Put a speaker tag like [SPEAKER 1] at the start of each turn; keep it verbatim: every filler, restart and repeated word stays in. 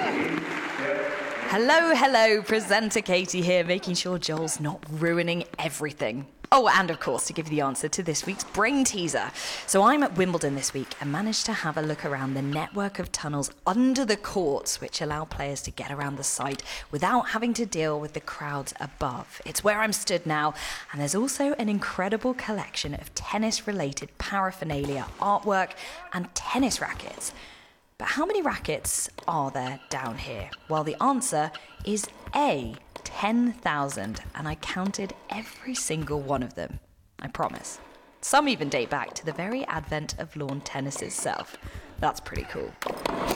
[SPEAKER 1] Hello, hello, presenter Katie here, making sure Joel's not ruining everything. Oh, and of course, to give you the answer to this week's brain teaser. So I'm at Wimbledon this week and managed to have a look around the network of tunnels under the courts, which allow players to get around the site without having to deal with the crowds above. It's where I'm stood now, and there's also an incredible collection of tennis-related paraphernalia, artwork, and tennis rackets. But how many rackets are there down here? Well, the answer is A, ten thousand, and I counted every single one of them. I promise. Some even date back to the very advent of lawn tennis itself. That's pretty cool.